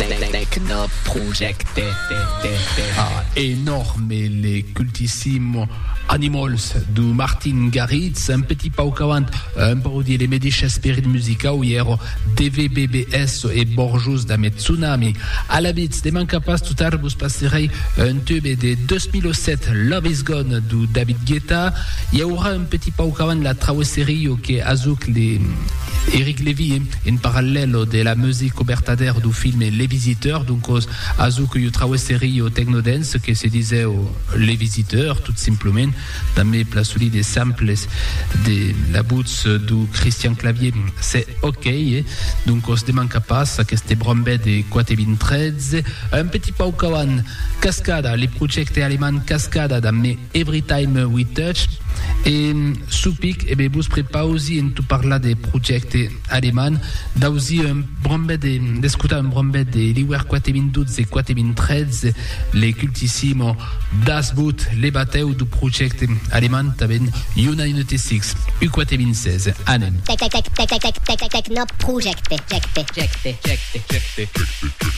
Techno Project. Énorme les cultissimo Animals du Martin Garrix, un petit paucavant, un parodie les Medici Spirit Musica où hier DVBBS et Borjus da Tsunami. À la bite, des mancapas tout à l'heure, vous passerez un tube de 2007 Love is Gone du David Guetta. Il y aura un petit paucavant la traverserie qui azouk les Eric Lévy en parallèle de la musique obertadère du film Les Visiteurs, donc azouk you traverserie au Technodance qui se disait Les Visiteurs tout simplement. També plaçoli des samples de la boots du Christian Clavier, c'est ok, donc on se demande capace aquesta brombe de 423, un petit paucavan Cascada, les projets allemands Cascada també Every Time We Touch, et Supik, et vous préparez aussi en tout parler des projets allemands, d'aussi un brombe d'escutar un brombe de l'Iwer 412 et 413, les cultissimo Das Boot, les bateux du projet allemand avec United 6 U416 anem Techno Project.